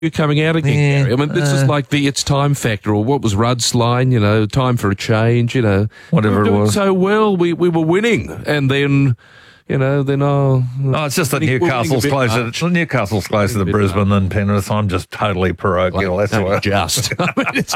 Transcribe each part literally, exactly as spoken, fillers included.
You're coming out again, Yeah, Gary. I mean, this uh, is like the it's time factor, or what was Rudd's line, you know, time for a change, you know. Whatever we were it doing was. so well, we, we were winning, and then, you know, then, oh... Oh, it's just that we're winning a Newcastle's bit closer. much. Newcastle's closer to bit Brisbane much. than Penrith. I'm just totally parochial. Like, That's no, why. just. I mean, it's,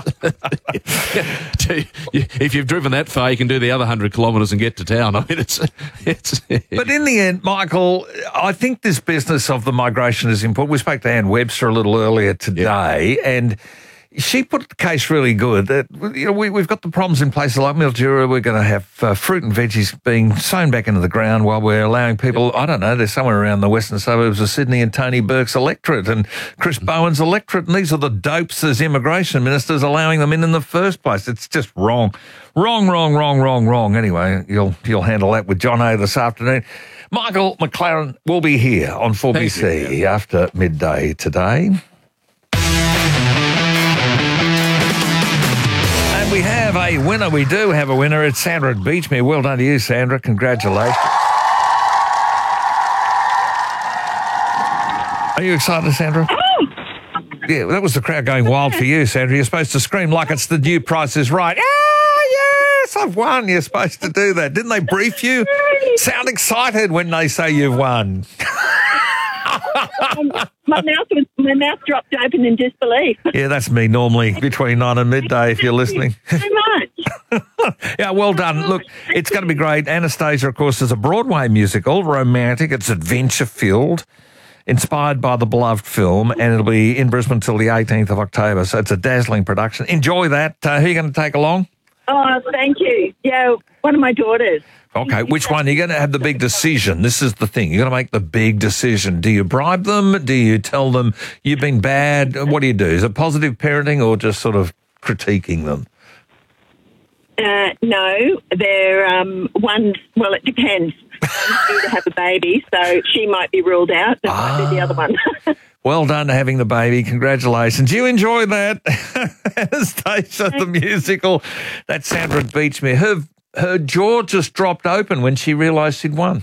if you've driven that far, you can do the other hundred kilometres and get to town. I mean, it's, it's. But in the end, Michael, I think this business of the migration is important. We spoke to Anne Webster a little earlier today, and she put the case really good that, you know, we, we've got the problems in places like Mildura. We're going to have uh, fruit and veggies being sown back into the ground while we're allowing people, I don't know, they're somewhere around the western suburbs of Sydney, and Tony Burke's electorate and Chris Bowen's electorate. And these are the dopes as immigration ministers allowing them in in the first place. It's just wrong. Wrong, wrong, wrong, wrong, wrong. Anyway, you'll you'll handle that with John A this afternoon. Michael McLaren will be here on four B C Thank you, yeah. after midday today. And we have a winner. We do have a winner. It's Sandra at Beachmere. Well done to you, Sandra. Congratulations. Are you excited, Sandra? Yeah, that was the crowd going wild for you, Sandra. You're supposed to scream like it's the new Price is Right. Ah, yes, I've won. You're supposed to do that. Didn't they brief you? Sound excited when they say you've won. Um, my mouth was my mouth dropped open in disbelief. Yeah, that's me normally between nine and midday if you're listening. So much. Yeah, well done. Look, it's going to be great. Anastasia, of course, is a Broadway musical, romantic. It's adventure-filled, inspired by the beloved film, and it'll be in Brisbane till the eighteenth of October. So it's a dazzling production. Enjoy that. Uh, who are you going to take along? Oh, thank you. Yeah, one of my daughters. Okay, which one? You're going to have the big decision. This is the thing. You're going to make the big decision. Do you bribe them? Do you tell them you've been bad? What do you do? Is it positive parenting or just sort of critiquing them? Uh, no, they're um, one. Well, it depends. One's due to have a baby, so she might be ruled out. It might be the other one. Well done having the baby. Congratulations. You enjoyed that. Anastasia, the musical. That's Sandra at Beachmere. Her, her jaw just dropped open when she realised she'd won.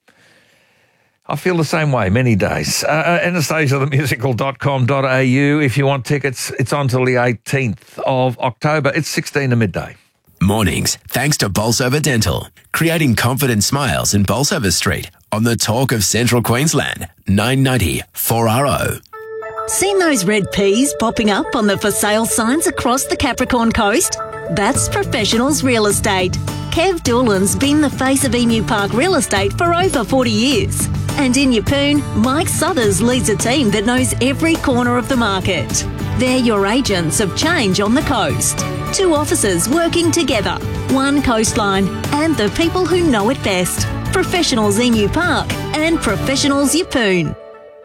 I feel the same way many days. Uh, Anastasia the musical dot com dot a u. If you want tickets, it's on till the eighteenth of October. It's sixteen to midday. Mornings, thanks to Bolsover Dental, creating confident smiles in Bolsover Street on the Talk of Central Queensland, nine ninety four R O. Seen those red peas popping up on the for sale signs across the Capricorn coast? That's Professionals Real Estate. Kev Doolan's been the face of Emu Park Real Estate for over forty years. And in Yeppoon, Mike Suthers leads a team that knows every corner of the market. They're your agents of change on the coast. Two officers working together, one coastline, and the people who know it best. Professionals Emu Park and Professionals Yeppoon.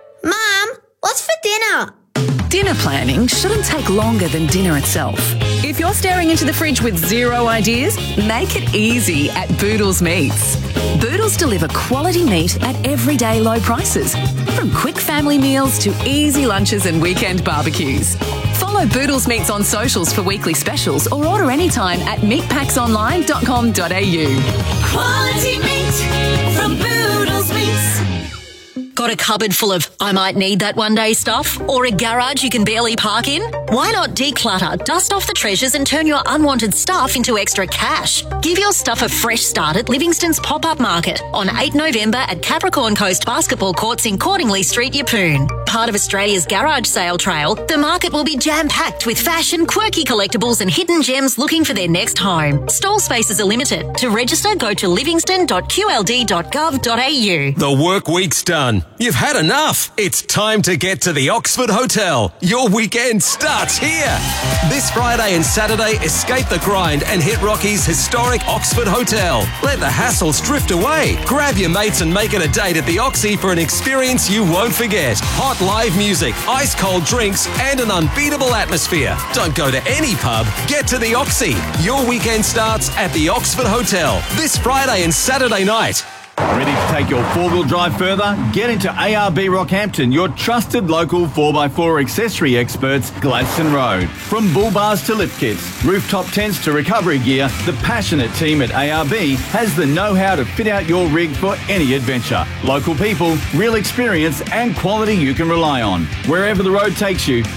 Mum, what's for dinner? Dinner planning shouldn't take longer than dinner itself. If you're staring into the fridge with zero ideas, make it easy at Boodles Meats. Boodles deliver quality meat at everyday low prices, from quick family meals to easy lunches and weekend barbecues. Follow Boodles Meats on socials for weekly specials or order anytime at meat packs online dot com dot a u. Quality meat from Boodles Meats. Got a cupboard full of I might need that one day stuff? Or a garage you can barely park in? Why not declutter, dust off the treasures and turn your unwanted stuff into extra cash? Give your stuff a fresh start at Livingston's Pop-Up Market on eighth of November at Capricorn Coast Basketball Courts in Cordingley Street, Yeppoon. Part of Australia's Garage Sale Trail, the market will be jam-packed with fashion, quirky collectibles and hidden gems looking for their next home. Stall spaces are limited. To register, go to livingston dot q l d dot gov dot a u. The work week's done. You've had enough. It's time to get to the Oxford Hotel. Your weekend starts here. This Friday and Saturday, escape the grind and hit Rocky's historic Oxford Hotel. Let the hassles drift away. Grab your mates and make it a date at the Oxy for an experience you won't forget. Hot live music, ice cold drinks, and an unbeatable atmosphere. Don't go to any pub. Get to the Oxy. Your weekend starts at the Oxford Hotel this Friday and Saturday night. Ready to take your four-wheel drive further? Get into A R B Rockhampton, your trusted local four by four accessory experts, Gladstone Road. From bull bars to lift kits, rooftop tents to recovery gear, the passionate team at A R B has the know-how to fit out your rig for any adventure. Local people, real experience and quality you can rely on. Wherever the road takes you,